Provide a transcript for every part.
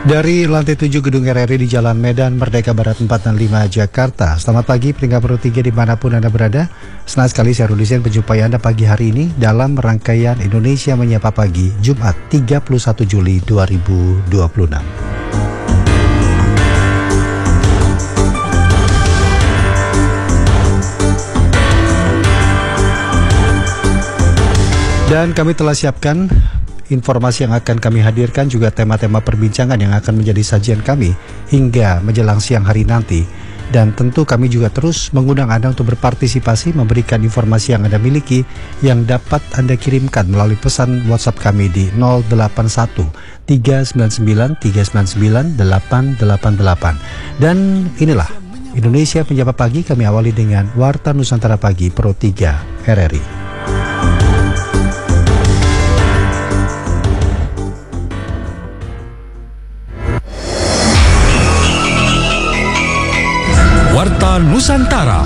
Dari lantai 7 Gedung RRI di Jalan Medan Merdeka Barat 465 Jakarta. Selamat pagi pendengar Pro 3 dimanapun Anda berada. Senang sekali saya Rudi Sen menjumpai Anda pagi hari ini dalam rangkaian Indonesia Menyapa Pagi Jumat 31 Juli 2026. Dan kami telah siapkan informasi yang akan kami hadirkan, juga tema-tema perbincangan yang akan menjadi sajian kami hingga menjelang siang hari nanti. Dan tentu kami juga terus mengundang Anda untuk berpartisipasi, memberikan informasi yang Anda miliki yang dapat Anda kirimkan melalui pesan WhatsApp kami di 081 399 399 888. Dan inilah Indonesia Menyapa Pagi, kami awali dengan Warta Nusantara Pagi Pro 3 RRI. Warta Nusantara.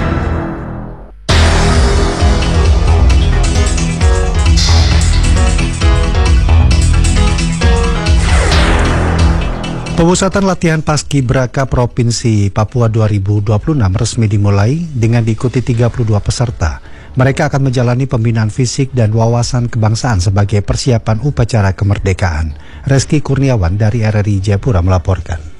Pemusatan latihan Paskibraka Provinsi Papua 2026 resmi dimulai dengan diikuti 32 peserta. Mereka akan menjalani pembinaan fisik dan wawasan kebangsaan sebagai persiapan upacara kemerdekaan. Reski Kurniawan dari RRI Jayapura melaporkan.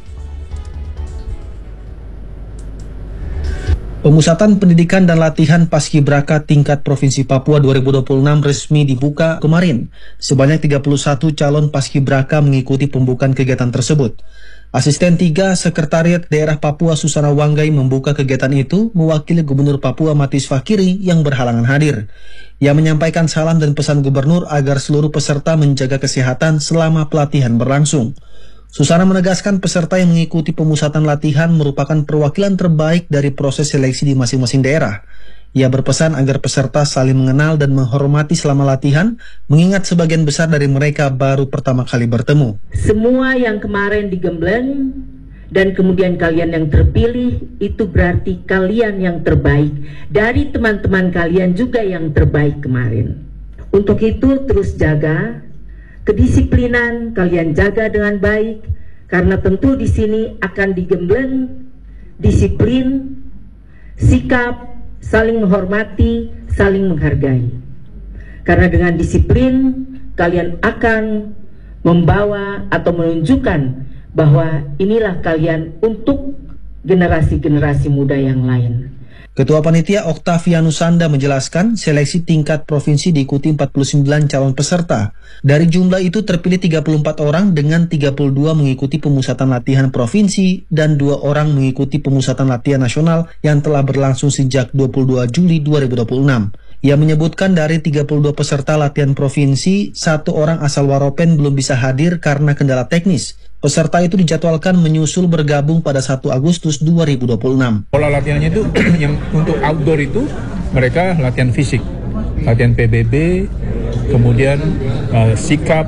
Pemusatan pendidikan dan latihan Paskibraka tingkat Provinsi Papua 2026 resmi dibuka kemarin. Sebanyak 31 calon Paskibraka mengikuti pembukaan kegiatan tersebut. Asisten 3 Sekretariat Daerah Papua Susana Wanggai membuka kegiatan itu mewakili Gubernur Papua Matius Fakiri yang berhalangan hadir. Ia menyampaikan salam dan pesan Gubernur agar seluruh peserta menjaga kesehatan selama pelatihan berlangsung. Susana menegaskan peserta yang mengikuti pemusatan latihan merupakan perwakilan terbaik dari proses seleksi di masing-masing daerah. Ia berpesan agar peserta saling mengenal dan menghormati selama latihan, mengingat sebagian besar dari mereka baru pertama kali bertemu. Semua yang kemarin digembleng dan kemudian kalian yang terpilih, itu berarti kalian yang terbaik. Dari teman-teman kalian juga yang terbaik kemarin. Untuk itu terus jaga kedisiplinan, kalian jaga dengan baik, karena tentu di sini akan digembleng disiplin, sikap, saling menghormati, saling menghargai. Karena dengan disiplin kalian akan membawa atau menunjukkan bahwa inilah kalian untuk generasi-generasi muda yang lain. Ketua Panitia Oktavianus Sanda menjelaskan seleksi tingkat provinsi diikuti 49 calon peserta. Dari jumlah itu terpilih 34 orang dengan 32 mengikuti pemusatan latihan provinsi dan 2 orang mengikuti pemusatan latihan nasional yang telah berlangsung sejak 22 Juli 2026. Ia menyebutkan dari 32 peserta latihan provinsi, 1 orang asal Waropen belum bisa hadir karena kendala teknis. Peserta itu dijadwalkan menyusul bergabung pada 1 Agustus 2026. Pola latihannya itu yang untuk outdoor itu mereka latihan fisik, latihan PBB, kemudian sikap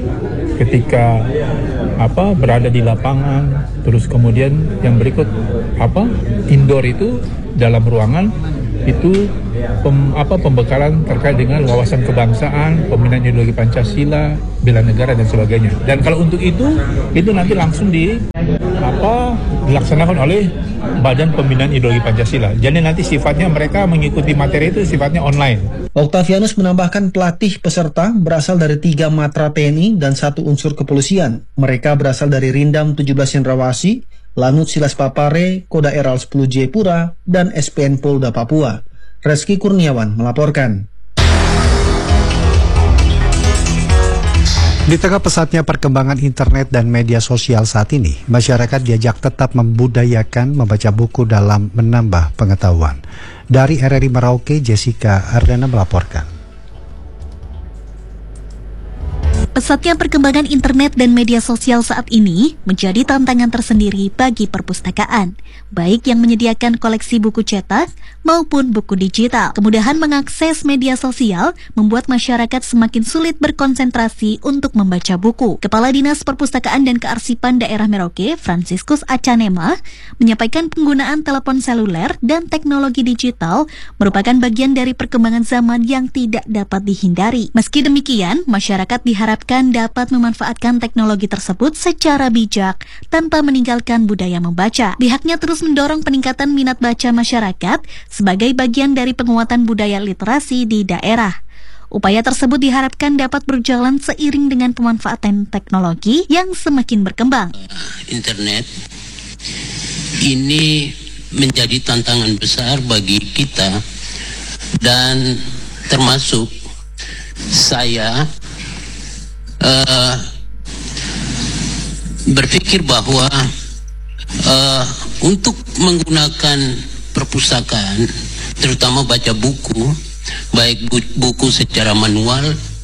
ketika berada di lapangan, terus kemudian yang berikut indoor itu dalam ruangan itu pembekalan terkait dengan wawasan kebangsaan, pembinaan ideologi Pancasila, bela negara dan sebagainya. Dan kalau untuk itu nanti langsung dilaksanakan oleh Badan Pembinaan Ideologi Pancasila. Jadi nanti sifatnya mereka mengikuti materi itu sifatnya online. Oktavianus menambahkan pelatih peserta berasal dari 3 matra TNI dan 1 unsur kepolisian. Mereka berasal dari Rindam 17 Cendrawasih, Lanut Silas Papare, Koda Eral 10 Jayapura, dan SPN Polda Papua. Reski Kurniawan melaporkan. Di tengah pesatnya perkembangan internet dan media sosial saat ini, masyarakat diajak tetap membudayakan membaca buku dalam menambah pengetahuan. Dari RRI Merauke, Jessica Ardana melaporkan. Pesatnya perkembangan internet dan media sosial saat ini menjadi tantangan tersendiri bagi perpustakaan, baik yang menyediakan koleksi buku cetak maupun buku digital. Kemudahan mengakses media sosial membuat masyarakat semakin sulit berkonsentrasi untuk membaca buku. Kepala Dinas Perpustakaan dan Kearsipan Daerah Merauke, Franciscus Acanema, menyampaikan penggunaan telepon seluler dan teknologi digital merupakan bagian dari perkembangan zaman yang tidak dapat dihindari. Meski demikian, masyarakat diharapkan diharapkan dapat memanfaatkan teknologi tersebut secara bijak tanpa meninggalkan budaya membaca. Pihaknya terus mendorong peningkatan minat baca masyarakat sebagai bagian dari penguatan budaya literasi di daerah. Upaya tersebut diharapkan dapat berjalan seiring dengan pemanfaatan teknologi yang semakin berkembang. Internet ini menjadi tantangan besar bagi kita, dan termasuk saya berpikir bahwa untuk menggunakan perpustakaan, terutama baca buku, baik buku secara manual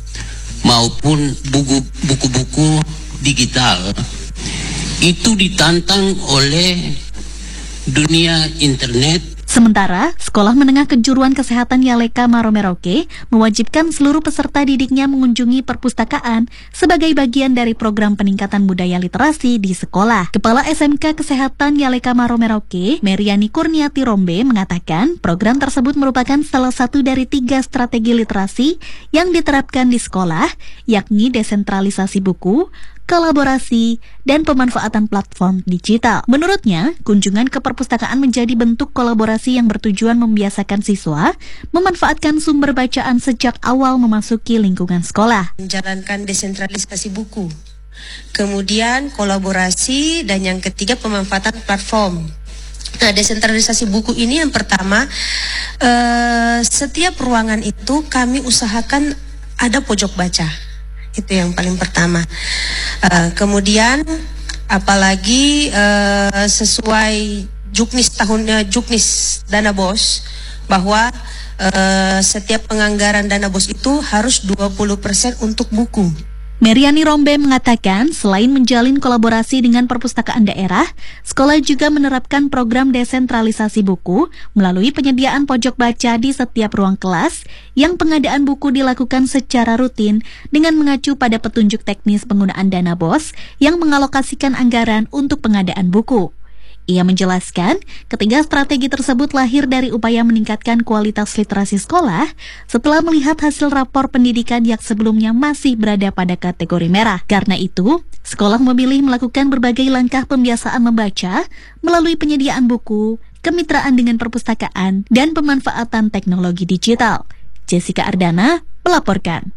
maupun buku-buku digital, itu ditantang oleh dunia internet. Sementara, Sekolah Menengah Kejuruan Kesehatan Yaleka Maromerauke mewajibkan seluruh peserta didiknya mengunjungi perpustakaan sebagai bagian dari program peningkatan budaya literasi di sekolah. Kepala SMK Kesehatan Yaleka Maromerauke, Meriani Kurniati Rombe, mengatakan program tersebut merupakan salah satu dari 3 strategi literasi yang diterapkan di sekolah, yakni desentralisasi buku, kolaborasi, dan pemanfaatan platform digital. Menurutnya, kunjungan ke perpustakaan menjadi bentuk kolaborasi yang bertujuan membiasakan siswa memanfaatkan sumber bacaan sejak awal memasuki lingkungan sekolah. Menjalankan desentralisasi buku, kemudian kolaborasi, dan yang ketiga pemanfaatan platform. Nah, desentralisasi buku ini yang pertama, setiap ruangan itu kami usahakan ada pojok baca. Itu yang paling pertama. Kemudian apalagi sesuai juknis dana BOS, bahwa setiap penganggaran dana BOS itu harus 20% untuk buku. Meriani Rombe mengatakan selain menjalin kolaborasi dengan perpustakaan daerah, sekolah juga menerapkan program desentralisasi buku melalui penyediaan pojok baca di setiap ruang kelas yang pengadaan buku dilakukan secara rutin dengan mengacu pada petunjuk teknis penggunaan dana BOS yang mengalokasikan anggaran untuk pengadaan buku. Ia menjelaskan, ketiga strategi tersebut lahir dari upaya meningkatkan kualitas literasi sekolah setelah melihat hasil rapor pendidikan yang sebelumnya masih berada pada kategori merah. Karena itu, sekolah memilih melakukan berbagai langkah pembiasaan membaca melalui penyediaan buku, kemitraan dengan perpustakaan, dan pemanfaatan teknologi digital. Jessica Ardana melaporkan.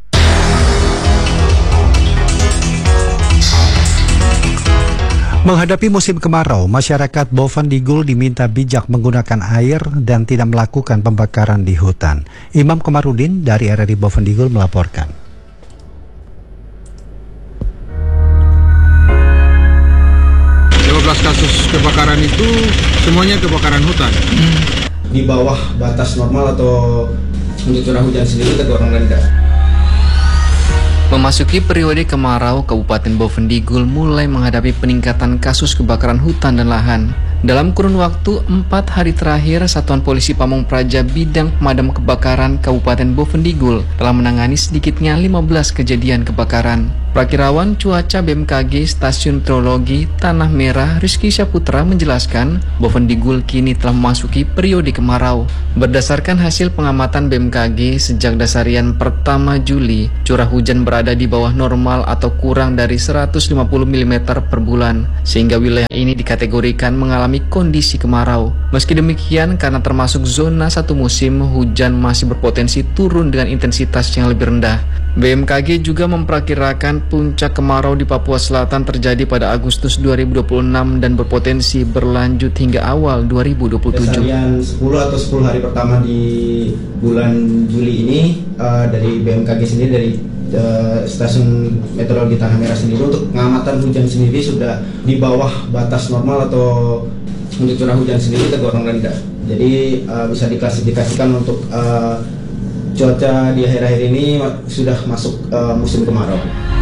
Menghadapi musim kemarau, masyarakat Bovendigul diminta bijak menggunakan air dan tidak melakukan pembakaran di hutan. Imam Komarudin dari RRI Bovendigul melaporkan. Kasus kebakaran itu semuanya kebakaran hutan. Di bawah batas normal atau untuk curah hujan sendiri tergolong rendah. Memasuki periode kemarau, Kabupaten Bovendigul mulai menghadapi peningkatan kasus kebakaran hutan dan lahan. Dalam kurun waktu 4 hari terakhir, Satuan Polisi Pamong Praja Bidang Pemadam Kebakaran Kabupaten Bovendigul telah menangani sedikitnya 15 kejadian kebakaran. Prakirawan Cuaca BMKG Stasiun Meteorologi Tanah Merah Rizky Syaputra menjelaskan, Bovendigul kini telah memasuki periode kemarau. Berdasarkan hasil pengamatan BMKG, sejak dasarian pertama Juli, curah hujan berada di bawah normal atau kurang dari 150 mm per bulan, sehingga wilayah ini dikategorikan mengalami kondisi kemarau. Meski demikian, karena termasuk zona satu musim, hujan masih berpotensi turun dengan intensitas yang lebih rendah. BMKG juga memperkirakan puncak kemarau di Papua Selatan terjadi pada Agustus 2026 dan berpotensi berlanjut hingga awal 2027. Dasarian 10 atau 10 hari pertama di bulan Juli ini dari BMKG sendiri, dari Stasiun Meteorologi Tanah Merah sendiri, untuk pengamatan hujan sendiri sudah di bawah batas normal atau untuk curah hujan sendiri tergolong rendah. Jadi bisa diklasifikasikan untuk cuaca di akhir-akhir ini sudah masuk musim kemarau.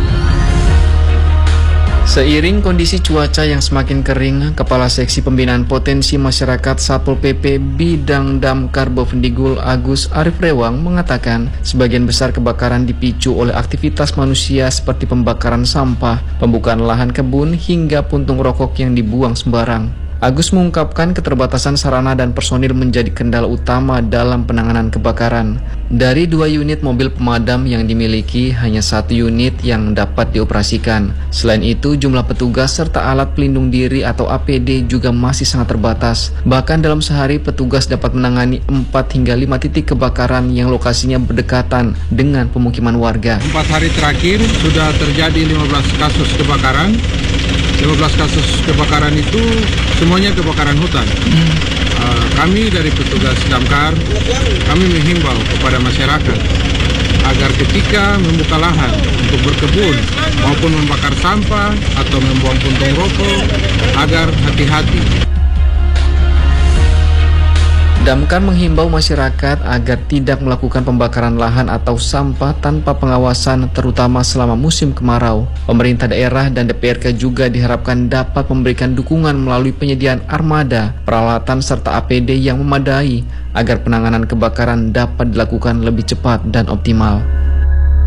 Seiring kondisi cuaca yang semakin kering, Kepala Seksi Pembinaan Potensi Masyarakat Satpol PP Bidang Damkar Bovendigul Agus Arif Rewang mengatakan sebagian besar kebakaran dipicu oleh aktivitas manusia seperti pembakaran sampah, pembukaan lahan kebun, hingga puntung rokok yang dibuang sembarang. Agus mengungkapkan keterbatasan sarana dan personil menjadi kendala utama dalam penanganan kebakaran. Dari 2 unit mobil pemadam yang dimiliki, hanya 1 unit yang dapat dioperasikan. Selain itu, jumlah petugas serta alat pelindung diri atau APD juga masih sangat terbatas. Bahkan dalam sehari, petugas dapat menangani 4 hingga 5 titik kebakaran yang lokasinya berdekatan dengan pemukiman warga. 4 hari terakhir sudah terjadi 15 kasus kebakaran. 15 kasus kebakaran itu semuanya kebakaran hutan. Kami dari petugas damkar, kami menghimbau kepada masyarakat agar ketika membuka lahan untuk berkebun maupun membakar sampah atau membuang puntung rokok, agar hati-hati. Damkar menghimbau masyarakat agar tidak melakukan pembakaran lahan atau sampah tanpa pengawasan, terutama selama musim kemarau. Pemerintah daerah dan DPRK juga diharapkan dapat memberikan dukungan melalui penyediaan armada, peralatan serta APD yang memadai agar penanganan kebakaran dapat dilakukan lebih cepat dan optimal.